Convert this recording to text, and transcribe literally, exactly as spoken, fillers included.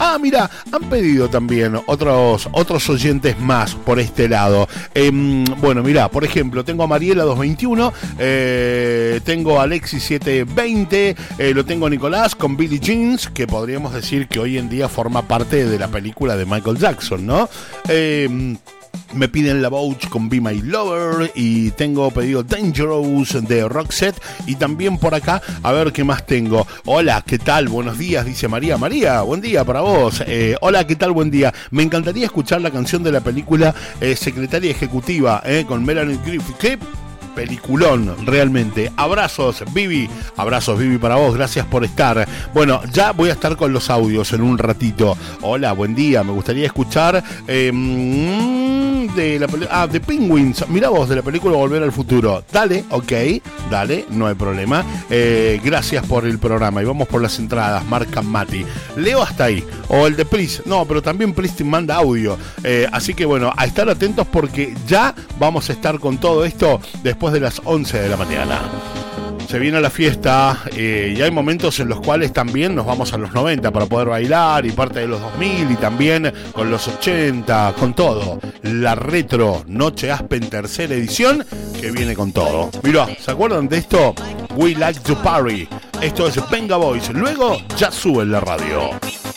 Ah, mira, han pedido también otros, otros oyentes más por este lado. Eh, bueno, mira, por ejemplo, tengo a Mariela doscientos veintiuno, eh, tengo a Alexis setecientos veinte, eh, lo tengo a Nicolás con Billie Jeans, que podríamos decir que hoy en día forma parte de la película de Michael Jackson, ¿no? Eh... Me piden La Bouch con Be My Lover y tengo pedido Dangerous de Roxette y también por acá, a ver qué más tengo. Hola, ¿qué tal? Buenos días, dice María. María, buen día para vos. Eh, hola, ¿qué tal? Buen día. Me encantaría escuchar la canción de la película eh, Secretaria Ejecutiva eh, con Melanie Griffith. ¿Qué? Peliculón, realmente. Abrazos, Vivi. Abrazos, Vivi, para vos. Gracias por estar. Bueno, ya voy a estar con los audios en un ratito. Hola, buen día. Me gustaría escuchar eh, de la peli- ah, de Penguins. Mirá vos, de la película Volver al Futuro. Dale, ok. Dale, no hay problema. Eh, gracias por el programa. Y vamos por las entradas. Marca Mati. Leo hasta ahí. O el de Pris. No, pero también Pris te manda audio. Eh, así que bueno, a estar atentos porque ya vamos a estar con todo esto después de las once de la mañana. Se viene la fiesta eh, y hay momentos en los cuales también nos vamos a los noventa para poder bailar y parte de los dos mil y también con los ochenta, con todo. La retro Noche Aspen tercera edición que viene con todo. Mirá, ¿se acuerdan de esto? We Like to Party. Esto es Venga Boys. Luego ya sube en la radio.